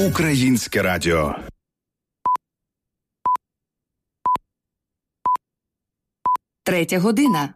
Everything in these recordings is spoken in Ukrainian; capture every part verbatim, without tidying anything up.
Українське радіо. Третя година.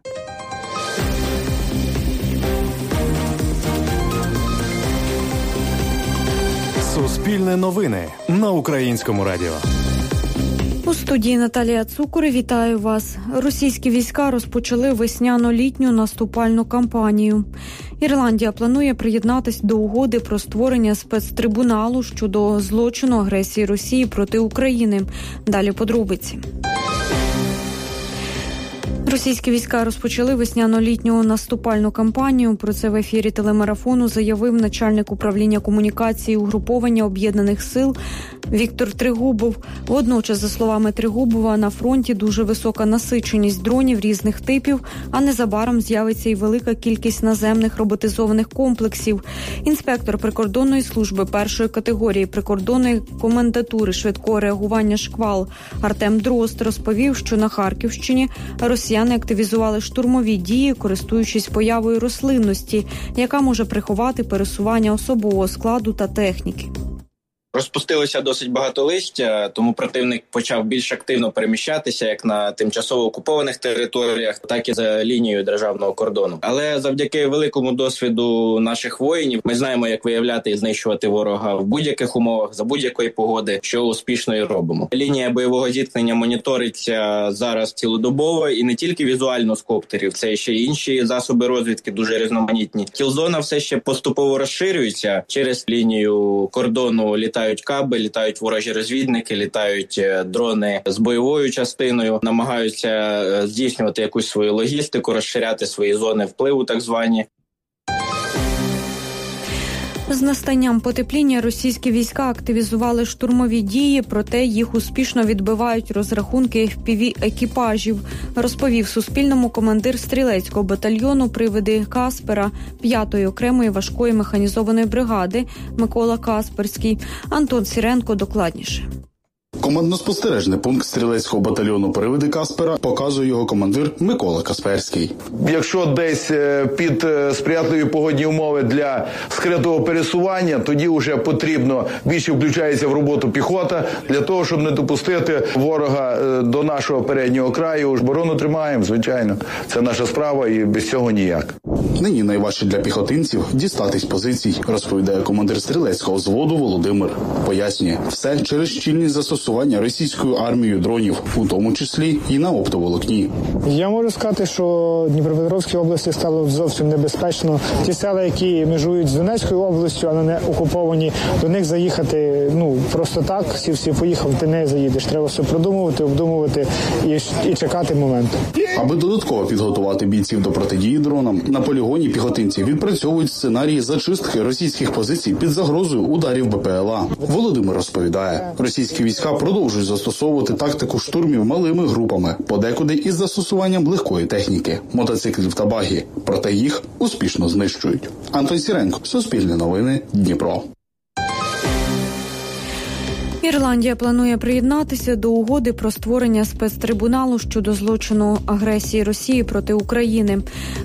Суспільне новини на Українському радіо. У студії Наталія Цукор. Вітаю вас. Російські війська розпочали весняно-літню наступальну кампанію. Ірландія планує приєднатись до угоди про створення спецтрибуналу щодо злочину агресії Росії проти України. Далі подробиці. Російські війська розпочали весняно-літню наступальну кампанію. Про це в ефірі телемарафону заявив начальник управління комунікації угруповання Об'єднаних сил Віктор Трегубов. Водночас, за словами Трегубова, на фронті дуже висока насиченість дронів різних типів, а незабаром з'явиться і велика кількість наземних роботизованих комплексів. Інспектор прикордонної служби першої категорії прикордонної комендатури швидкого реагування «Шквал» Артем Дрозд розповів, що на Харківщині росіяни активізували штурмові дії, користуючись появою рослинності, яка може приховати пересування особового складу та техніки. Розпустилося досить багато листя, тому противник почав більш активно переміщатися як на тимчасово окупованих територіях, так і за лінією державного кордону. Але завдяки великому досвіду наших воїнів ми знаємо, як виявляти і знищувати ворога в будь-яких умовах, за будь-якої погоди, що успішно і робимо. Лінія бойового зіткнення моніториться зараз цілодобово і не тільки візуально з коптерів, це ще й інші засоби розвідки, дуже різноманітні. Кілзона все ще поступово розширюється. Через лінію кордону літають Літають каби, літають ворожі розвідники, літають дрони з бойовою частиною, намагаються здійснювати якусь свою логістику, розширяти свої зони впливу так звані. З настанням потепління російські війська активізували штурмові дії, проте їх успішно відбивають розрахунки еф пі ві-екіпажів, розповів Суспільному командир стрілецького батальйону «Привиди Каспера» п'ятої окремої важкої механізованої бригади Микола Касперський. Антон Сіренко докладніше. Командно-спостережний пункт стрілецького батальйону «Привиди Каспера» показує його командир Микола Касперський. Якщо десь під сприятливі погодні умови для скритого пересування, тоді вже потрібно, більше включається в роботу піхота, для того, щоб не допустити ворога до нашого переднього краю. Оборону тримаємо, звичайно. Це наша справа і без цього ніяк. Нині найважче для піхотинців дістатись позицій, розповідає командир стрілецького взводу Володимир. Пояснює, все через щільність застосування російською армією дронів, у тому числі і на оптоволокні. Я можу сказати, що в Дніпропетровській області стало зовсім небезпечно. Ті села, які межують з Донецькою областю, але не окуповані, до них заїхати, ну, просто так, всі всі поїхав, ти не заїдеш. Треба все продумувати, обдумувати і, і чекати моменту. Аби додатково підготувати бійців до протидії дронам, на полігоні піхотинці відпрацьовують сценарії зачистки російських позицій під загрозою ударів бе пе el а. Володимир розповідає, російські війська продовжують застосовувати тактику штурмів малими групами, подекуди із застосуванням легкої техніки, мотоциклів та багі, проте їх успішно знищують. Антон Сіренко, Суспільне новини, Дніпро. Ірландія планує приєднатися до угоди про створення спецтрибуналу щодо злочину агресії Росії проти України.